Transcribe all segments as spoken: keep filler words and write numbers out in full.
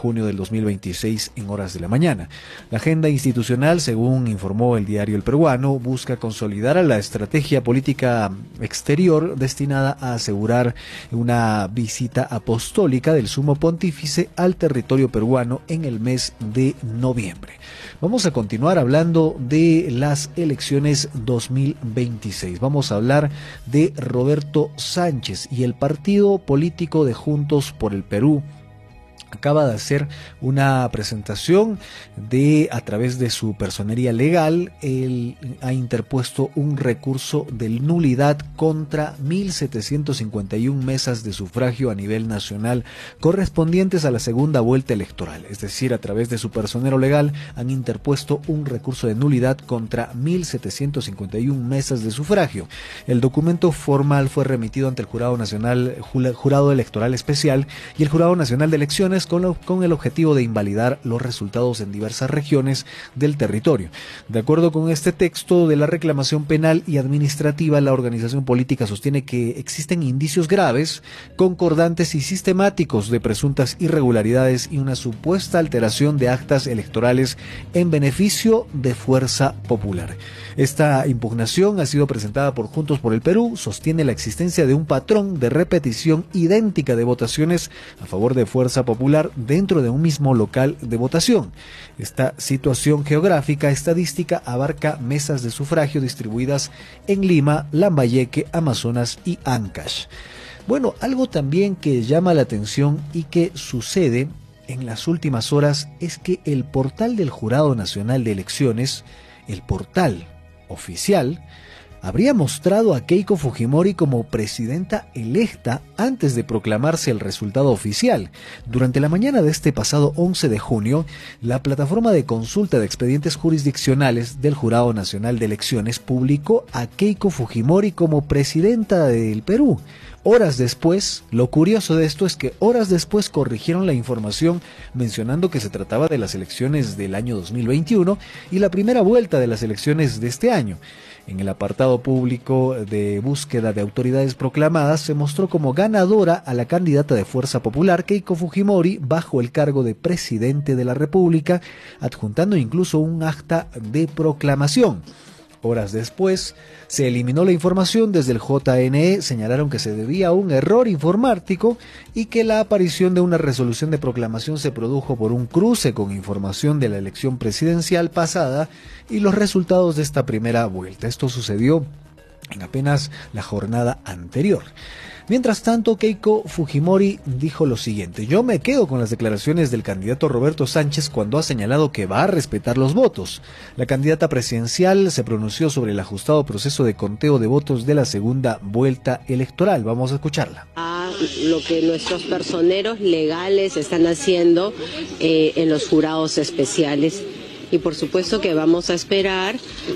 junio del dos mil veintiséis en horas de la mañana. La agenda institucional, según informó el diario El Peruano, busca consolidar a la estrategia política exterior destinada a asegurar una visita apostólica del sumo pontífice al territorio peruano en el mes de noviembre. Vamos a continuar hablando de las elecciones dos mil veintiséis. Vamos a hablar de Roberto Sánchez y el partido político de Juntos por el Perú. Acaba de hacer una presentación de, a través de su personería legal, él ha interpuesto un recurso de nulidad contra mil setecientos cincuenta y una mesas de sufragio a nivel nacional correspondientes a la segunda vuelta electoral. Es decir, a través de su personero legal han interpuesto un recurso de nulidad contra mil setecientos cincuenta y una mesas de sufragio. El documento formal fue remitido ante el Jurado Nacional, Jurado Electoral Especial y el Jurado Nacional de Elecciones Con, lo, con el objetivo de invalidar los resultados en diversas regiones del territorio. De acuerdo con este texto de la reclamación penal y administrativa, la organización política sostiene que existen indicios graves, concordantes y sistemáticos de presuntas irregularidades y una supuesta alteración de actas electorales en beneficio de Fuerza Popular. Esta impugnación ha sido presentada por Juntos por el Perú, sostiene la existencia de un patrón de repetición idéntica de votaciones a favor de Fuerza Popular dentro de un mismo local de votación. Esta situación geográfica estadística abarca mesas de sufragio distribuidas en Lima, Lambayeque, Amazonas y Ancash. Bueno, algo también que llama la atención y que sucede en las últimas horas es que el portal del Jurado Nacional de Elecciones, el portal oficial, habría mostrado a Keiko Fujimori como presidenta electa antes de proclamarse el resultado oficial. Durante la mañana de este pasado once de junio, la plataforma de consulta de expedientes jurisdiccionales del Jurado Nacional de Elecciones publicó a Keiko Fujimori como presidenta del Perú. Horas después, lo curioso de esto es que horas después corrigieron la información mencionando que se trataba de las elecciones del año dos mil veintiuno y la primera vuelta de las elecciones de este año. En el apartado público de búsqueda de autoridades proclamadas se mostró como ganadora a la candidata de Fuerza Popular Keiko Fujimori bajo el cargo de presidente de la República, adjuntando incluso un acta de proclamación. Horas después, se eliminó la información desde el J N E, señalaron que se debía a un error informático y que la aparición de una resolución de proclamación se produjo por un cruce con información de la elección presidencial pasada y los resultados de esta primera vuelta. Esto sucedió en apenas la jornada anterior. Mientras tanto, Keiko Fujimori dijo lo siguiente: yo me quedo con las declaraciones del candidato Roberto Sánchez cuando ha señalado que va a respetar los votos. La candidata presidencial se pronunció sobre el ajustado proceso de conteo de votos de la segunda vuelta electoral. Vamos a escucharla. A lo que nuestros personeros legales están haciendo eh, en los jurados especiales. Y por supuesto que vamos a esperar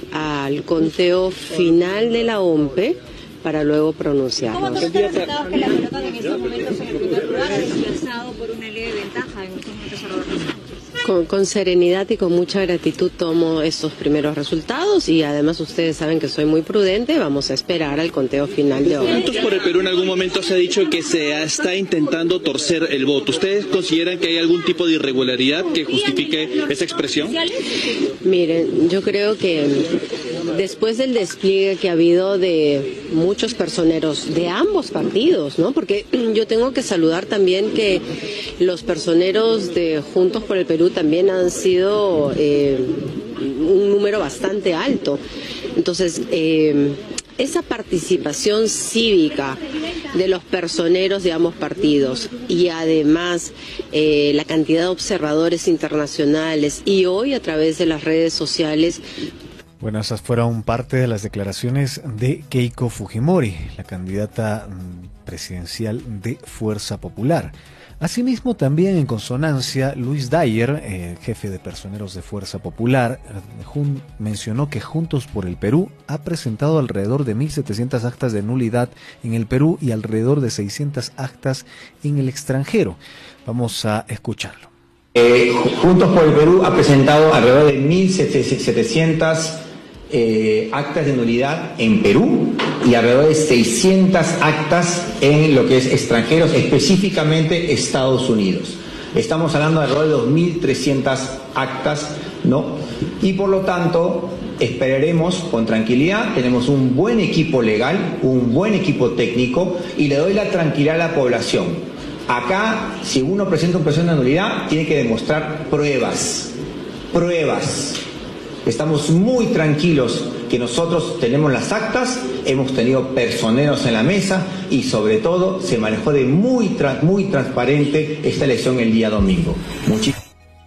al conteo final de la O M P E para luego pronunciarnos. ¿Cómo te resultados que la pelota en estos momentos en primer lugar ha desplazado por una leve ventaja en estos momentos a Roberto Sánchez? Con, con serenidad y con mucha gratitud tomo estos primeros resultados y además ustedes saben que soy muy prudente, vamos a esperar al conteo final de hoy. Juntos por el Perú en algún momento se ha dicho que se está intentando torcer el voto. ¿Ustedes consideran que hay algún tipo de irregularidad que justifique esa expresión? Miren, yo creo que después del despliegue que ha habido de muchos personeros de ambos partidos, ¿no? Porque yo tengo que saludar también que los personeros de Juntos por el Perú también han sido eh, un número bastante alto. Entonces, eh, esa participación cívica de los personeros de ambos partidos y además eh, la cantidad de observadores internacionales y hoy a través de las redes sociales. Bueno, esas fueron parte de las declaraciones de Keiko Fujimori, la candidata presidencial de Fuerza Popular. Asimismo, también en consonancia, Luis Dyer, eh, jefe de personeros de Fuerza Popular, jun, mencionó que Juntos por el Perú ha presentado alrededor de mil setecientas actas de nulidad en el Perú y alrededor de seiscientas actas en el extranjero. Vamos a escucharlo. Eh, Juntos por el Perú ha presentado alrededor de mil setecientas eh, actas de nulidad en Perú y alrededor de seiscientas actas en lo que es extranjeros, específicamente Estados Unidos. Estamos hablando de alrededor de dos mil trescientas actas, ¿no? Y por lo tanto, esperaremos con tranquilidad. Tenemos un buen equipo legal, un buen equipo técnico, y le doy la tranquilidad a la población. Acá, si uno presenta un proceso de nulidad, tiene que demostrar pruebas. Pruebas. Estamos muy tranquilos que nosotros tenemos las actas, hemos tenido personeros en la mesa y sobre todo se manejó de muy, tra muy transparente esta elección el día domingo. Muchis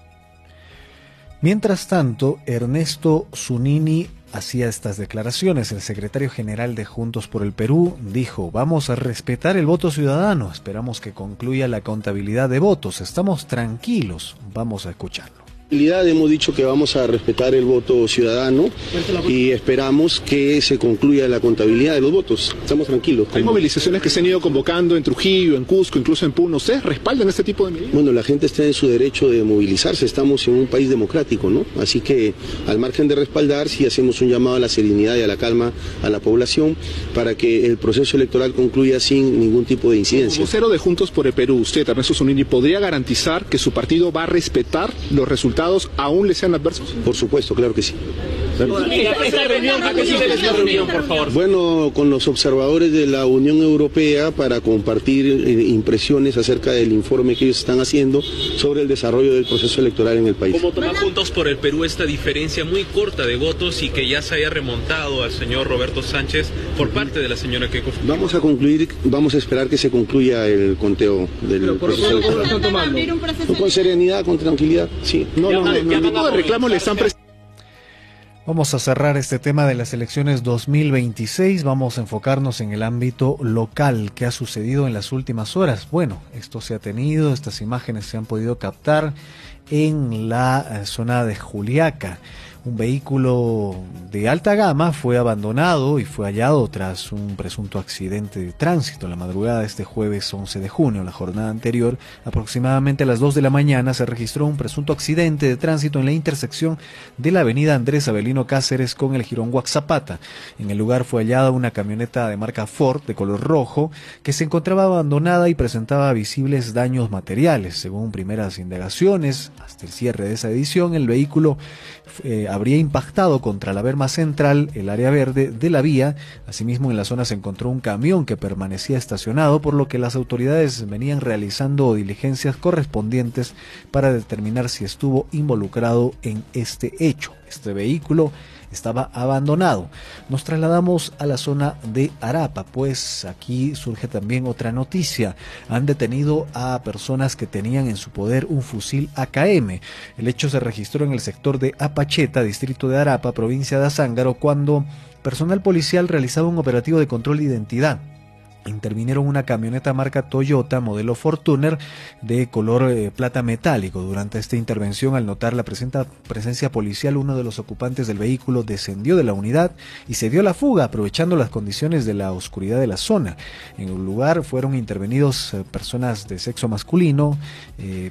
Mientras tanto, Ernesto Zunini hacía estas declaraciones. El secretario general de Juntos por el Perú dijo: vamos a respetar el voto ciudadano, esperamos que concluya la contabilidad de votos, estamos tranquilos, vamos a escucharlo. Hemos dicho que vamos a respetar el voto ciudadano y esperamos que se concluya la contabilidad de los votos. Estamos tranquilos. Hay movilizaciones que se han ido convocando en Trujillo, en Cusco, incluso en Puno. ¿Ustedes respaldan este tipo de medidas? Bueno, la gente está en su derecho de movilizarse. Estamos en un país democrático, ¿no? Así que, al margen de respaldar, sí hacemos un llamado a la serenidad y a la calma a la población para que el proceso electoral concluya sin ningún tipo de incidencia. Como vocero de Juntos por el Perú, usted, Ernesto Zunini, ¿podría garantizar que su partido va a respetar los resultados aún le sean adversos? Por supuesto, claro que sí. Esta reunión, ¿a qué sirve esta reunión, por favor? Bueno, con los observadores de la Unión Europea para compartir eh, impresiones acerca del informe que ellos están haciendo sobre el desarrollo del proceso electoral en el país. ¿Cómo toma Juntos por el Perú esta diferencia muy corta de votos y que ya se haya remontado al señor Roberto Sánchez por parte de la señora Keiko Fujimori? Vamos a concluir, vamos a esperar que se concluya el conteo del proceso electoral. Con serenidad, con tranquilidad, sí. No, no, no, ¿qué tipo de reclamo le están presentando? Vamos a cerrar este tema de las elecciones dos mil veintiséis. Vamos a enfocarnos en el ámbito local. ¿Qué ha sucedido en las últimas horas? Bueno, esto se ha tenido, estas imágenes se han podido captar en la zona de Juliaca. Un vehículo de alta gama fue abandonado y fue hallado tras un presunto accidente de tránsito en la madrugada de este jueves once de junio. La jornada anterior, aproximadamente a las dos de la mañana, se registró un presunto accidente de tránsito en la intersección de la avenida Andrés Avelino Cáceres con el jirón Huaczapata. En el lugar fue hallada una camioneta de marca Ford de color rojo que se encontraba abandonada y presentaba visibles daños materiales. Según primeras indagaciones, hasta el cierre de esa edición, el vehículo eh, habría impactado contra la berma central, el área verde de la vía. Asimismo, en la zona se encontró un camión que permanecía estacionado, por lo que las autoridades venían realizando diligencias correspondientes para determinar si estuvo involucrado en este hecho. Este vehículo estaba abandonado. Nos trasladamos a la zona de Arapa, pues aquí surge también otra noticia. Han detenido a personas que tenían en su poder un fusil A K M. El hecho se registró en el sector de Apacheta, distrito de Arapa, provincia de Azángaro, cuando personal policial realizaba un operativo de control de identidad. Intervinieron una camioneta marca Toyota modelo Fortuner de color eh, plata metálico. Durante esta intervención, al notar la presenta, presencia policial, uno de los ocupantes del vehículo descendió de la unidad y se dio la fuga, aprovechando las condiciones de la oscuridad de la zona. En el lugar fueron intervenidos eh, personas de sexo masculino, eh,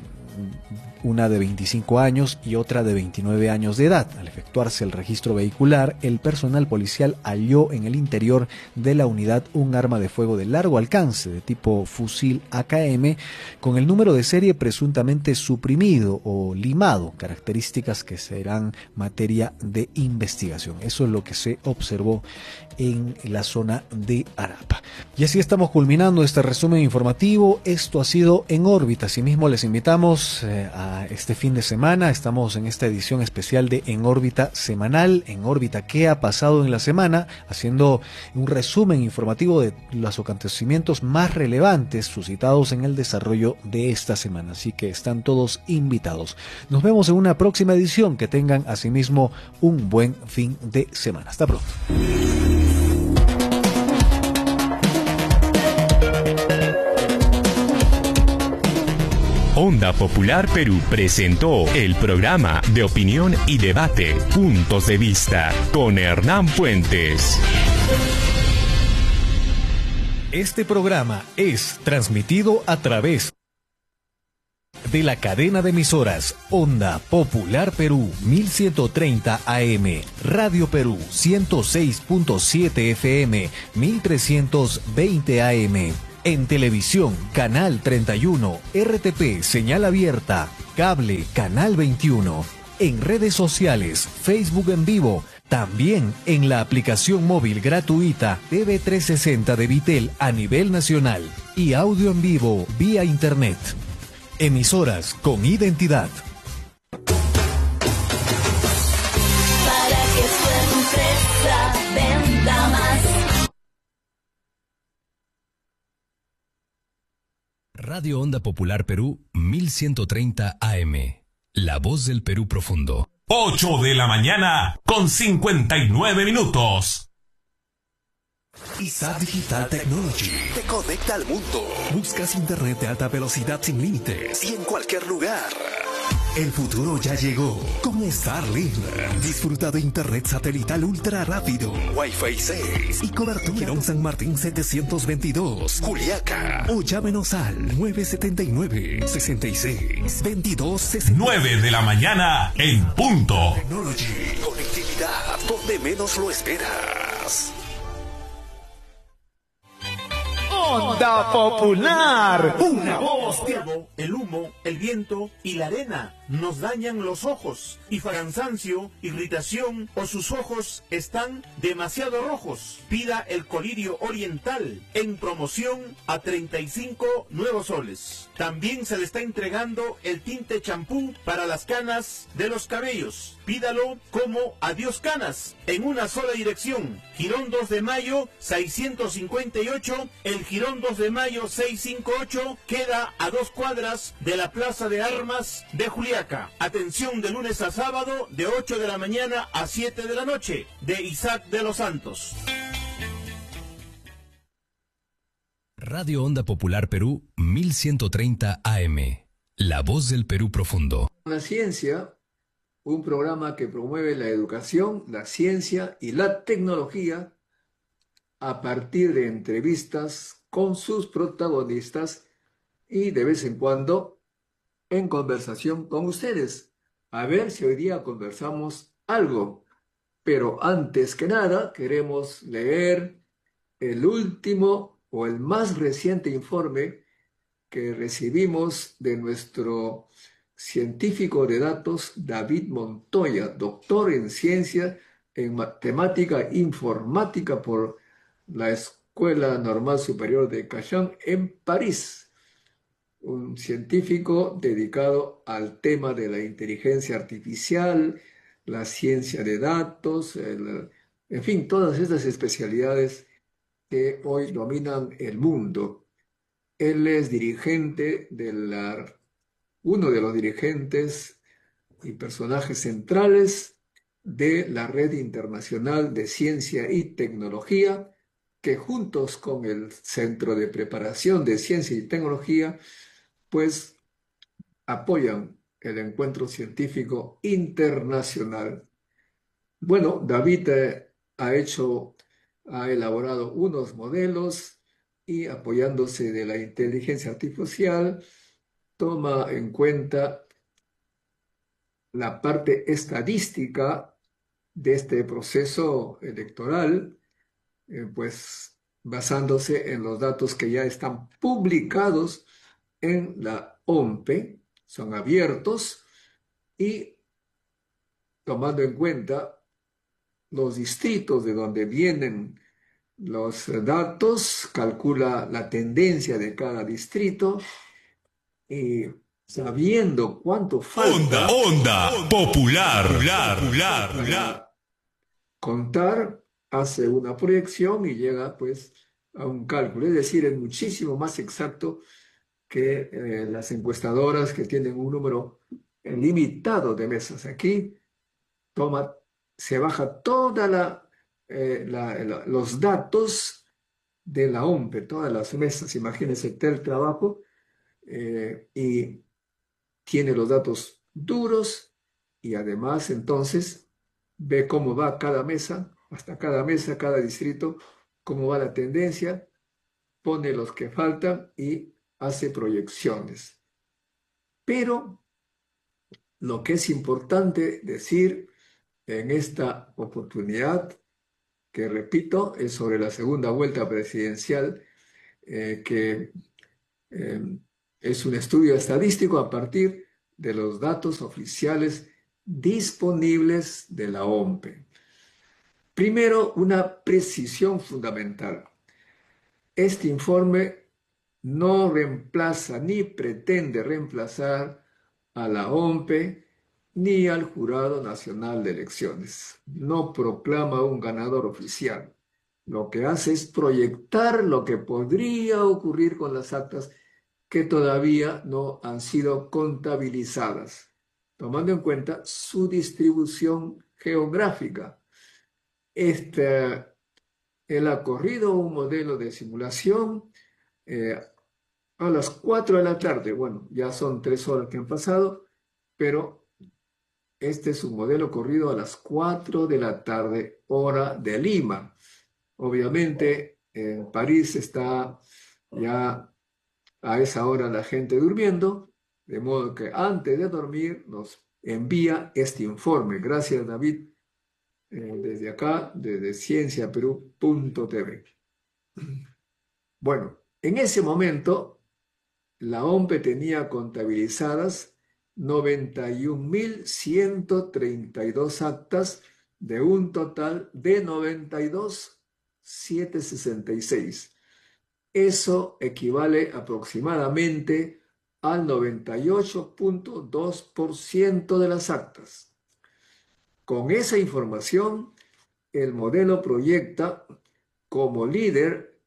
una de veinticinco años y otra de veintinueve años de edad. Al efectuarse el registro vehicular, el personal policial halló en el interior de la unidad un arma de fuego de largo alcance de tipo fusil A K M con el número de serie presuntamente suprimido o limado, características que serán materia de investigación. Eso es lo que se observó en la zona de Arapa. Y así estamos culminando este resumen informativo. Esto ha sido En órbita. Asimismo, les invitamos eh, a este fin de semana. Estamos en esta edición especial de En órbita semanal. En órbita, ¿qué ha pasado en la semana? Haciendo un resumen informativo de los acontecimientos más relevantes suscitados en el desarrollo de esta semana. Así que están todos invitados. Nos vemos en una próxima edición. Que tengan asimismo un buen fin de semana. Hasta pronto. Onda Popular Perú presentó el programa de opinión y debate Puntos de Vista con Hernán Puentes. Este programa es transmitido a través de la cadena de emisoras Onda Popular Perú mil ciento treinta A M, Radio Perú ciento seis punto siete F M, mil trescientos veinte A M. En televisión, Canal treinta y uno, R T P, señal abierta, cable, Canal veintiuno. En redes sociales, Facebook en vivo, también en la aplicación móvil gratuita T V trescientos sesenta de Vitel a nivel nacional y audio en vivo vía internet. Emisoras con identidad. Para que su empresa venda más. Radio Onda Popular Perú mil ciento treinta A M. La voz del Perú profundo. ocho de la mañana con cincuenta y nueve minutos. I S A Digital Technology te conecta al mundo. Buscas internet de alta velocidad sin límites y en cualquier lugar. El futuro ya llegó con Starlink. Disfruta de internet satelital ultra rápido, Wi-Fi seis y cobertura. Girón San Martín setecientos veintidós, Juliaca. O llámenos al nueve siete nueve, seis seis, veintidós sesenta. nueve de la mañana en punto. Technology. Conectividad donde menos lo esperas. Onda Popular. Una voz. El humo, el viento y la arena nos dañan los ojos y cansancio, irritación o sus ojos están demasiado rojos. Pida el colirio oriental en promoción a treinta y cinco nuevos soles. También se le está entregando el tinte champú para las canas de los cabellos. Pídalo como Adiós Canas en una sola dirección. Girón dos de mayo seiscientos cincuenta y ocho. El Girón dos de mayo seiscientos cincuenta y ocho queda a dos cuadras de la Plaza de Armas de Juliaca. Atención de lunes a sábado de ocho de la mañana a siete de la noche. De Isaac de los Santos. Radio Onda Popular Perú mil ciento treinta A M. La voz del Perú profundo. La ciencia, un programa que promueve la educación, la ciencia y la tecnología a partir de entrevistas con sus protagonistas y de vez en cuando en conversación con ustedes. A ver si hoy día conversamos algo. Pero antes que nada queremos leer el último o el más reciente informe que recibimos de nuestro científico de datos David Montoya, doctor en ciencia en matemática informática por la Escuela Normal Superior de Cachan en París, un científico dedicado al tema de la inteligencia artificial, la ciencia de datos, el, en fin, todas estas especialidades que hoy dominan el mundo. Él es dirigente de la, uno de los dirigentes y personajes centrales de la Red Internacional de Ciencia y Tecnología, que juntos con el Centro de Preparación de Ciencia y Tecnología, pues apoyan el encuentro científico internacional. Bueno, David eh, ha hecho, ha elaborado unos modelos y apoyándose de la inteligencia artificial, toma en cuenta la parte estadística de este proceso electoral, Eh, pues basándose en los datos que ya están publicados en la O M P E, son abiertos, y tomando en cuenta los distritos de donde vienen los datos, calcula la tendencia de cada distrito y sabiendo cuánto falta. Onda, onda, popular, popular, popular, popular. Contar, hace una proyección y llega pues a un cálculo, es decir, es muchísimo más exacto que eh, las encuestadoras que tienen un número limitado de mesas. Aquí toma, se baja toda la, eh, la, la los datos de la O M P E, todas las mesas, imagínense el trabajo, eh, y tiene los datos duros y además entonces ve cómo va cada mesa, hasta cada mesa, cada distrito, cómo va la tendencia, pone los que faltan y hace proyecciones. Pero lo que es importante decir en esta oportunidad, que repito, es sobre la segunda vuelta presidencial, eh, que eh, es un estudio estadístico a partir de los datos oficiales disponibles de la O M P E. Primero, una precisión fundamental. Este informe no reemplaza ni pretende reemplazar a la O M P E ni al Jurado Nacional de Elecciones. No proclama un ganador oficial. Lo que hace es proyectar lo que podría ocurrir con las actas que todavía no han sido contabilizadas, tomando en cuenta su distribución geográfica. Este, él ha corrido un modelo de simulación eh, a las cuatro de la tarde. Bueno, ya son tres horas que han pasado, pero este es un modelo corrido a las cuatro de la tarde, hora de Lima. Obviamente, en París está ya a esa hora la gente durmiendo, de modo que antes de dormir nos envía este informe. Gracias, David, eh, desde acá, desde ciencia perú punto t v. Bueno, en ese momento, la O M P E tenía contabilizadas noventa y un mil ciento treinta y dos actas de un total de noventa y dos mil setecientos sesenta y seis. Eso equivale aproximadamente al noventa y ocho punto dos por ciento de las actas. Con esa información, el modelo proyecta como líder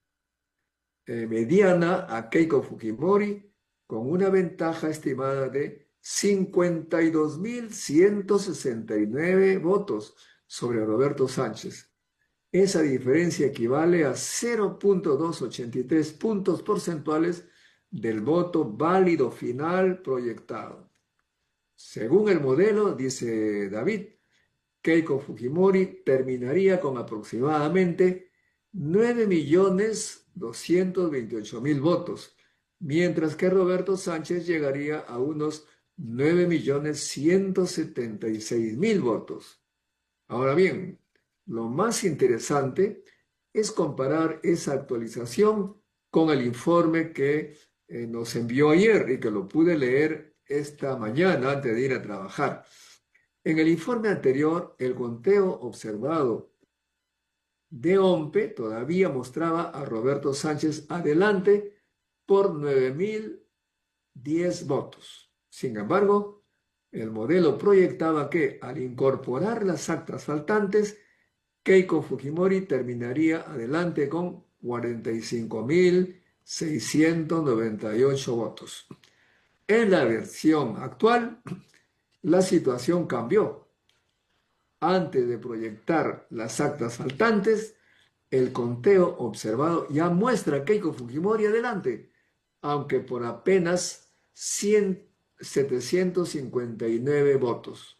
eh, mediana a Keiko Fujimori con una ventaja estimada de cincuenta y dos mil ciento sesenta y nueve votos sobre Roberto Sánchez. Esa diferencia equivale a cero punto doscientos ochenta y tres puntos porcentuales del voto válido final proyectado. Según el modelo, dice David, Keiko Fujimori terminaría con aproximadamente nueve millones doscientos veintiocho mil votos, mientras que Roberto Sánchez llegaría a unos nueve millones ciento setenta y seis mil votos. Ahora bien, lo más interesante es comparar esa actualización con el informe que eh, nos envió ayer y que lo pude leer esta mañana antes de ir a trabajar. En el informe anterior, el conteo observado de O M P E todavía mostraba a Roberto Sánchez adelante por nueve mil diez votos. Sin embargo, el modelo proyectaba que al incorporar las actas faltantes, Keiko Fujimori terminaría adelante con cuarenta y cinco mil seiscientos noventa y ocho votos. En la versión actual, la situación cambió. Antes de proyectar las actas faltantes, el conteo observado ya muestra a Keiko Fujimori adelante, aunque por apenas setecientos cincuenta y nueve votos.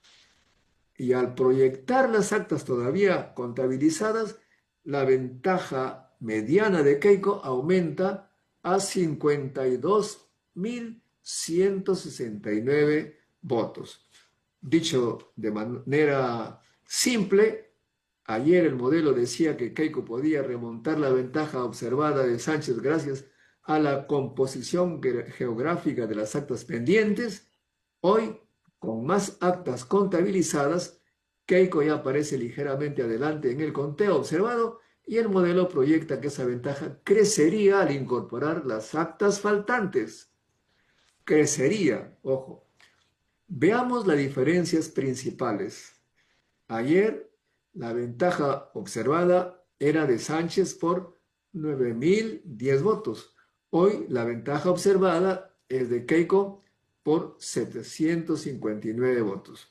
Y al proyectar las actas todavía contabilizadas, la ventaja mediana de Keiko aumenta a cincuenta y dos mil ciento sesenta y nueve votos. Dicho de manera simple, ayer el modelo decía que Keiko podía remontar la ventaja observada de Sánchez gracias a la composición geográfica de las actas pendientes. Hoy, con más actas contabilizadas, Keiko ya aparece ligeramente adelante en el conteo observado y el modelo proyecta que esa ventaja crecería al incorporar las actas faltantes. Crecería, ojo. Veamos las diferencias principales. Ayer, la ventaja observada era de Sánchez por nueve mil diez votos. Hoy, la ventaja observada es de Keiko por setecientos cincuenta y nueve votos.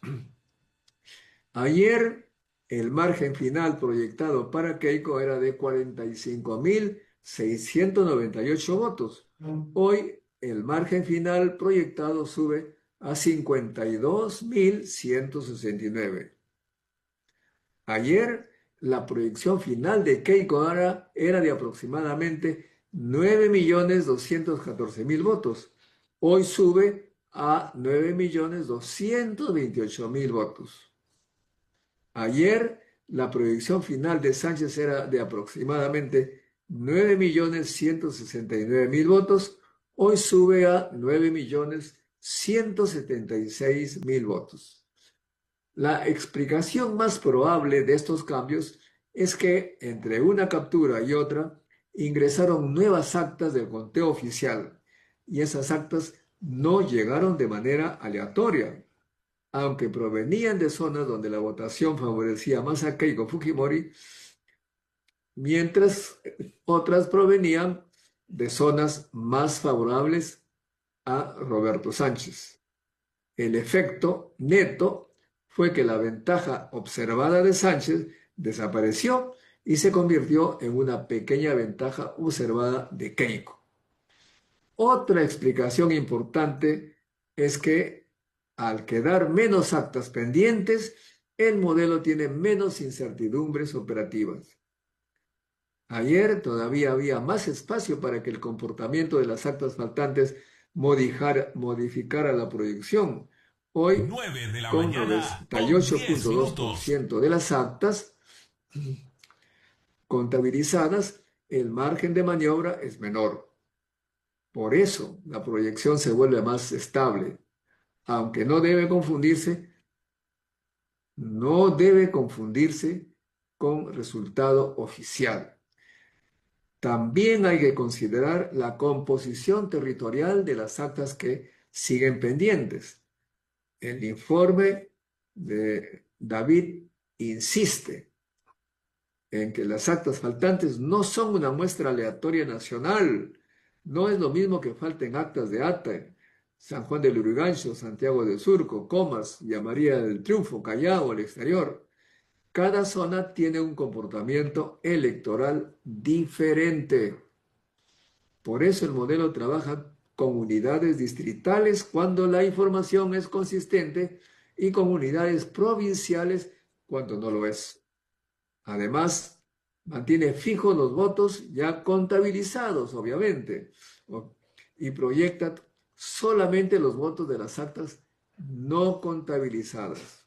Ayer, el margen final proyectado para Keiko era de cuarenta y cinco mil seiscientos noventa y ocho votos. Hoy, el margen final proyectado sube a cincuenta y dos mil ciento sesenta y nueve. Ayer, la proyección final de Keiko era, era de aproximadamente nueve millones doscientos catorce mil votos. Hoy sube a nueve millones doscientos veintiocho mil votos. Ayer, la proyección final de Sánchez era de aproximadamente nueve millones ciento sesenta y nueve mil votos, hoy sube a nueve millones ciento setenta y seis mil votos. La explicación más probable de estos cambios es que entre una captura y otra ingresaron nuevas actas del conteo oficial y esas actas no llegaron de manera aleatoria, aunque provenían de zonas donde la votación favorecía más a Keiko Fujimori, mientras otras provenían de zonas más favorables a Roberto Sánchez. El efecto neto fue que la ventaja observada de Sánchez desapareció y se convirtió en una pequeña ventaja observada de Keiko. Otra explicación importante es que al quedar menos actas pendientes, el modelo tiene menos incertidumbres operativas. Ayer todavía había más espacio para que el comportamiento de las actas faltantes modificara, modificara la proyección. Hoy, con noventa y ocho punto dos por ciento de las actas contabilizadas, el margen de maniobra es menor. Por eso, la proyección se vuelve más estable, aunque no debe confundirse, no debe confundirse con resultado oficial. También hay que considerar la composición territorial de las actas que siguen pendientes. El informe de David insiste en que las actas faltantes no son una muestra aleatoria nacional. No es lo mismo que falten actas de Ata, San Juan del Lurigancho, Santiago de Surco, Comas, Villa María del Triunfo, Callao, el exterior. Cada zona tiene un comportamiento electoral diferente. Por eso el modelo trabaja con unidades distritales cuando la información es consistente y con unidades provinciales cuando no lo es. Además, mantiene fijos los votos ya contabilizados, obviamente, y proyecta solamente los votos de las actas no contabilizadas.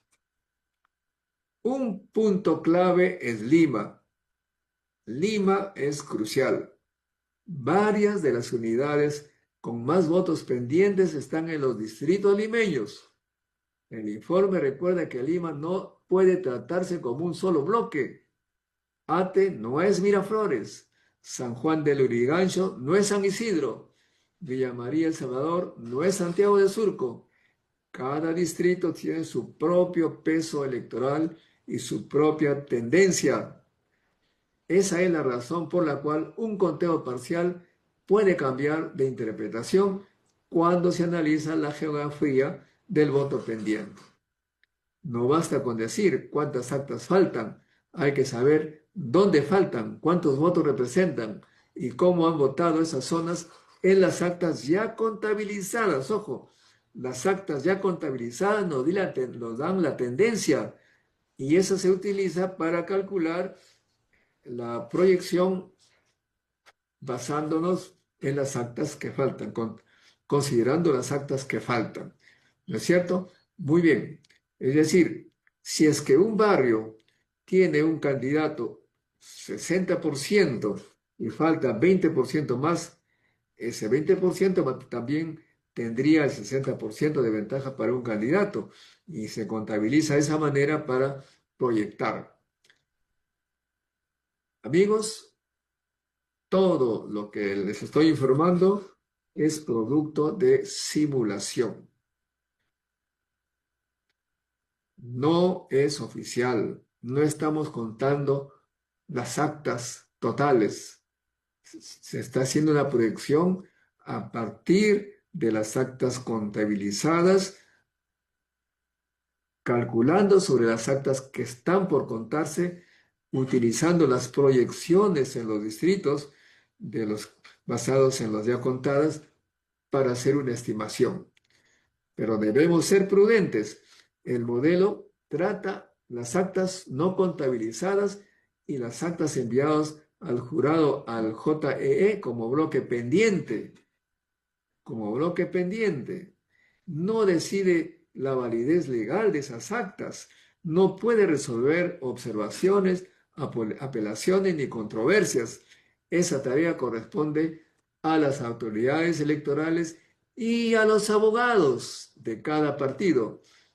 Un punto clave es Lima. Lima es crucial. Varias de las unidades con más votos pendientes están en los distritos limeños. El informe recuerda que Lima no puede tratarse como un solo bloque. Ate no es Miraflores, San Juan del Lurigancho no es San Isidro, Villa María El Salvador no es Santiago de Surco. Cada distrito tiene su propio peso electoral y su propia tendencia. Esa es la razón por la cual un conteo parcial puede cambiar de interpretación cuando se analiza la geografía del voto pendiente. No basta con decir cuántas actas faltan, hay que saber dónde faltan, cuántos votos representan y cómo han votado esas zonas en las actas ya contabilizadas. Ojo, las actas ya contabilizadas nos, nos dan la tendencia y esa se utiliza para calcular la proyección basándonos en las actas que faltan, con, considerando las actas que faltan. ¿No es cierto? Muy bien. Es decir, si es que un barrio tiene un candidato sesenta por ciento y falta veinte por ciento más, ese veinte por ciento también tendría el sesenta por ciento de ventaja para un candidato y se contabiliza de esa manera para proyectar. Amigos, todo lo que les estoy informando es producto de simulación. No es oficial, no estamos contando las actas totales. Se está haciendo una proyección a partir de las actas contabilizadas, calculando sobre las actas que están por contarse, utilizando las proyecciones en los distritos de los, basados en las ya contadas para hacer una estimación. Pero debemos ser prudentes. El modelo trata las actas no contabilizadas y las actas enviadas al jurado, al J E E, como bloque pendiente. Como bloque pendiente. No decide la validez legal de esas actas. No puede resolver observaciones, apelaciones ni controversias. Esa tarea corresponde a las autoridades electorales y a los abogados de cada partido,